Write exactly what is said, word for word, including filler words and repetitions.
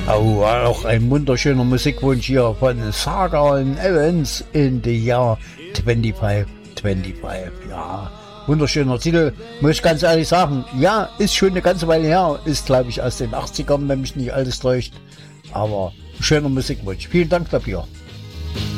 Oh, auch ein wunderschöner Musikwunsch hier von Saga und Evans in the Year fünfundzwanzig fünfundzwanzig. Ja, wunderschöner Titel, muss ich ganz ehrlich sagen. Ja, ist schon eine ganze Weile her, ist glaube ich aus den achtzigern, wenn mich nicht alles täuscht. Aber schöner Musikwunsch. Vielen Dank dafür.